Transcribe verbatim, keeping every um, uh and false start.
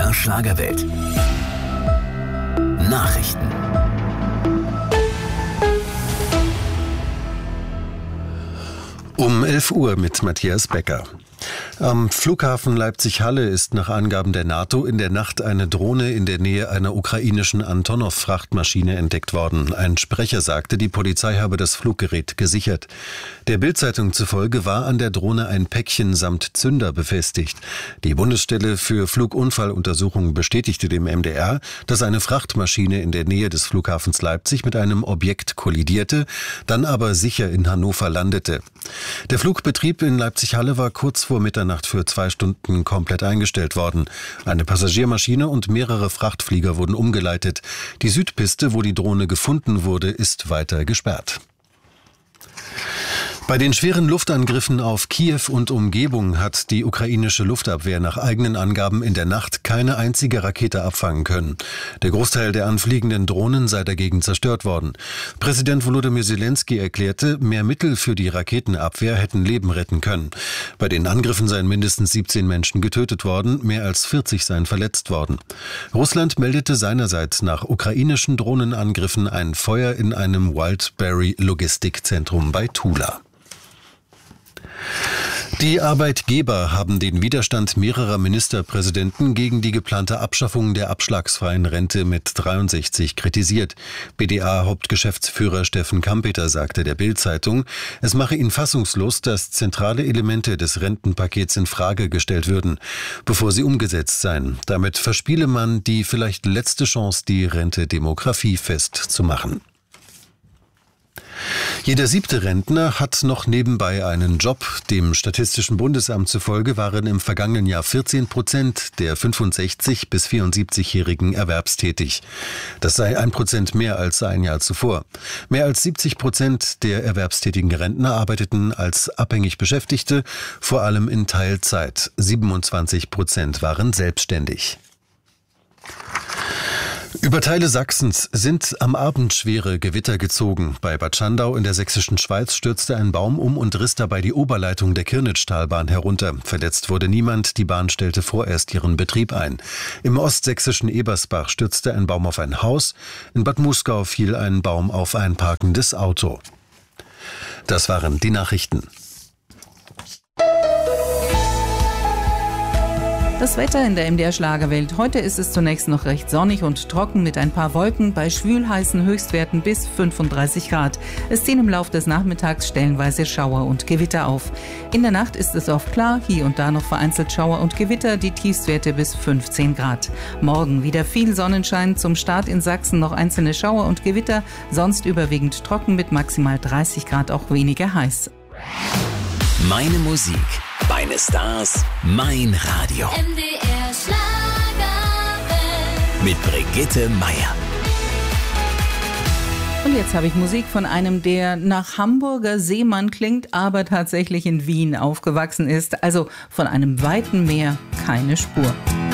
der Schlagerwelt. Nachrichten. Um elf Uhr mit Matthias Becker. Am Flughafen Leipzig-Halle ist nach Angaben der NATO in der Nacht eine Drohne in der Nähe einer ukrainischen Antonov-Frachtmaschine entdeckt worden. Ein Sprecher sagte, die Polizei habe das Fluggerät gesichert. Der Bild-Zeitung zufolge war an der Drohne ein Päckchen samt Zünder befestigt. Die Bundesstelle für Flugunfalluntersuchungen bestätigte dem M D R, dass eine Frachtmaschine in der Nähe des Flughafens Leipzig mit einem Objekt kollidierte, dann aber sicher in Hannover landete. Der Flugbetrieb in Leipzig-Halle war kurz vor Mitternacht für zwei Stunden komplett eingestellt worden. Eine Passagiermaschine und mehrere Frachtflieger wurden umgeleitet. Die Südpiste, wo die Drohne gefunden wurde, ist weiter gesperrt. Bei den schweren Luftangriffen auf Kiew und Umgebung hat die ukrainische Luftabwehr nach eigenen Angaben in der Nacht keine einzige Rakete abfangen können. Der Großteil der anfliegenden Drohnen sei dagegen zerstört worden. Präsident Volodymyr Zelensky erklärte, mehr Mittel für die Raketenabwehr hätten Leben retten können. Bei den Angriffen seien mindestens siebzehn Menschen getötet worden, mehr als vierzig seien verletzt worden. Russland meldete seinerseits nach ukrainischen Drohnenangriffen ein Feuer in einem Wildberry-Logistikzentrum bei Tula. Die Arbeitgeber haben den Widerstand mehrerer Ministerpräsidenten gegen die geplante Abschaffung der abschlagsfreien Rente mit dreiundsechzig kritisiert. B D A-Hauptgeschäftsführer Steffen Kampeter sagte der Bild-Zeitung, es mache ihn fassungslos, dass zentrale Elemente des Rentenpakets in Frage gestellt würden, bevor sie umgesetzt seien. Damit verspiele man die vielleicht letzte Chance, die Rente demografiefest zu machen. Jeder siebte Rentner hat noch nebenbei einen Job. Dem Statistischen Bundesamt zufolge waren im vergangenen Jahr vierzehn Prozent der fünfundsechzig- bis vierundsiebzigjährigen erwerbstätig. Das sei ein Prozent mehr als ein Jahr zuvor. Mehr als siebzig Prozent der erwerbstätigen Rentner arbeiteten als abhängig Beschäftigte, vor allem in Teilzeit. siebenundzwanzig Prozent waren selbstständig. Über Teile Sachsens sind am Abend schwere Gewitter gezogen. Bei Bad Schandau in der sächsischen Schweiz stürzte ein Baum um und riss dabei die Oberleitung der Kirnitschtalbahn herunter. Verletzt wurde niemand, die Bahn stellte vorerst ihren Betrieb ein. Im ostsächsischen Ebersbach stürzte ein Baum auf ein Haus. In Bad Muskau fiel ein Baum auf ein parkendes Auto. Das waren die Nachrichten. Das Wetter in der M D R Schlagerwelt. Heute ist es zunächst noch recht sonnig und trocken mit ein paar Wolken bei schwülheißen Höchstwerten bis fünfunddreißig Grad. Es ziehen im Laufe des Nachmittags stellenweise Schauer und Gewitter auf. In der Nacht ist es oft klar, hier und da noch vereinzelt Schauer und Gewitter, die Tiefstwerte bis fünfzehn Grad. Morgen wieder viel Sonnenschein, zum Start in Sachsen noch einzelne Schauer und Gewitter, sonst überwiegend trocken mit maximal dreißig Grad, auch weniger heiß. Meine Musik, meine Stars, mein Radio. M D R Schlagerwelt. Mit Brigitte Meier. Und jetzt habe ich Musik von einem, der nach Hamburger Seemann klingt, aber tatsächlich in Wien aufgewachsen ist. Also von einem weiten Meer keine Spur.